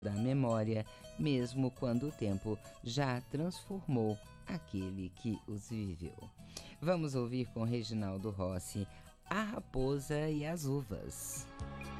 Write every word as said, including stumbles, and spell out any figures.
da memória, mesmo quando o tempo já transformou aquele que os viveu. Vamos ouvir com Reginaldo Rossi, A Raposa e as Uvas.